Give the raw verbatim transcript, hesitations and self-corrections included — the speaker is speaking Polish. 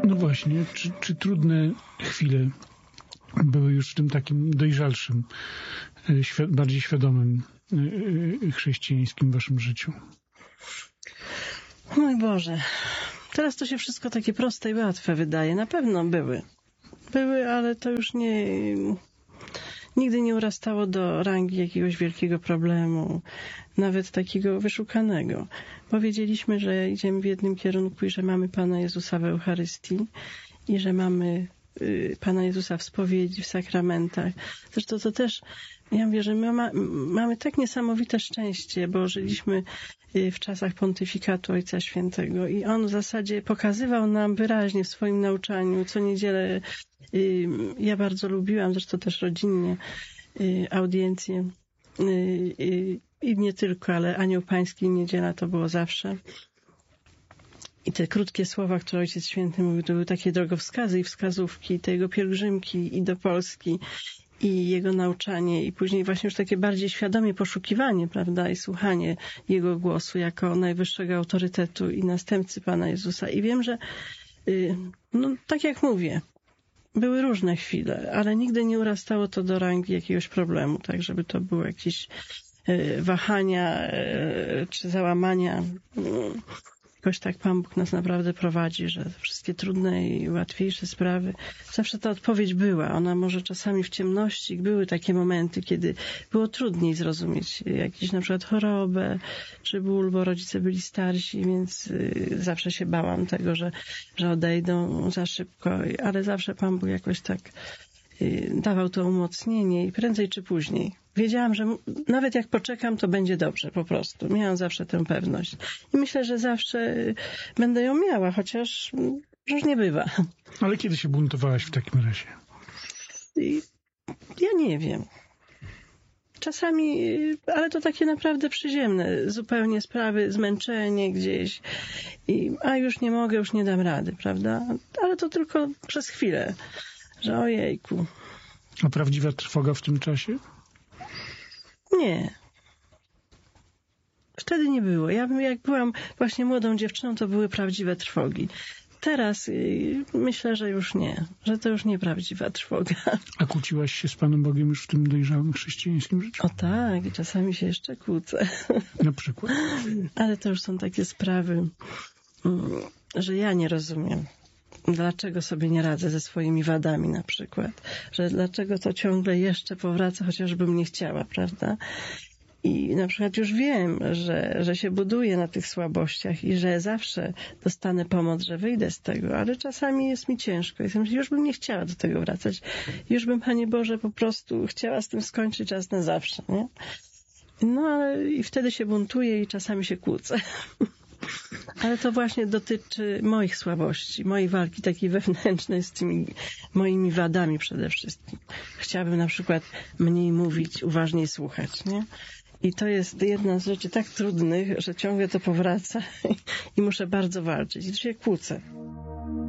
No właśnie, czy, czy trudne chwile były już w tym takim dojrzalszym, bardziej świadomym chrześcijańskim waszym życiu? Mój Boże, teraz to się wszystko takie proste i łatwe wydaje. Na pewno były. Były, ale to już nie... Nigdy nie urastało do rangi jakiegoś wielkiego problemu, nawet takiego wyszukanego. Powiedzieliśmy, że idziemy w jednym kierunku i że mamy Pana Jezusa w Eucharystii i że mamy y, Pana Jezusa w spowiedzi, w sakramentach. Zresztą to też, ja mówię, że my ma, mamy tak niesamowite szczęście, bo żyliśmy y, w czasach pontyfikatu Ojca Świętego i on w zasadzie pokazywał nam wyraźnie w swoim nauczaniu co niedzielę. Ja bardzo lubiłam, zresztą też rodzinnie, audiencje i nie tylko, ale Anioł Pański, niedziela to było zawsze. I te krótkie słowa, które Ojciec Święty mówił, to były takie drogowskazy i wskazówki, te jego pielgrzymki i do Polski i jego nauczanie i później właśnie już takie bardziej świadomie poszukiwanie, prawda, i słuchanie jego głosu jako najwyższego autorytetu i następcy Pana Jezusa. I wiem, że no tak jak mówię, były różne chwile, ale nigdy nie urastało to do rangi jakiegoś problemu, tak, żeby to były jakieś wahania czy załamania. Jakoś tak Pan Bóg nas naprawdę prowadzi, że wszystkie trudne i łatwiejsze sprawy, zawsze ta odpowiedź była. Ona może czasami w ciemności, były takie momenty, kiedy było trudniej zrozumieć jakąś na przykład chorobę, czy ból, bo rodzice byli starsi, więc zawsze się bałam tego, że, że odejdą za szybko, ale zawsze Pan Bóg jakoś tak dawał to umocnienie i prędzej czy później. Wiedziałam, że nawet jak poczekam, to będzie dobrze po prostu. Miałam zawsze tę pewność. I myślę, że zawsze będę ją miała, chociaż różnie bywa. Ale kiedy się buntowałaś w takim razie? I ja nie wiem. Czasami, ale to takie naprawdę przyziemne, zupełnie sprawy, zmęczenie gdzieś, i, a już nie mogę, już nie dam rady, prawda? Ale to tylko przez chwilę, że ojejku. A prawdziwa trwoga w tym czasie? Nie. Wtedy nie było. Ja jak byłam właśnie młodą dziewczyną, to były prawdziwe trwogi. Teraz yy, myślę, że już nie. Że to już nie prawdziwa trwoga. A kłóciłaś się z Panem Bogiem już w tym dojrzałym chrześcijańskim życiu? O tak, i czasami się jeszcze kłócę. Na przykład? Ale to już są takie sprawy, yy, że ja nie rozumiem. Dlaczego sobie nie radzę ze swoimi wadami na przykład. Że dlaczego to ciągle jeszcze powraca, chociażbym nie chciała, prawda? I na przykład już wiem, że, że się buduję na tych słabościach i że zawsze dostanę pomoc, że wyjdę z tego, ale czasami jest mi ciężko. Jestem, już bym nie chciała do tego wracać. Już bym, Panie Boże, po prostu chciała z tym skończyć raz na zawsze, nie? No ale i wtedy się buntuję i czasami się kłócę. Ale to właśnie dotyczy moich słabości, mojej walki takiej wewnętrznej z tymi moimi wadami przede wszystkim. Chciałabym na przykład mniej mówić, uważniej słuchać, nie? I to jest jedna z rzeczy tak trudnych, że ciągle to powraca i muszę bardzo walczyć. I tu się kłócę.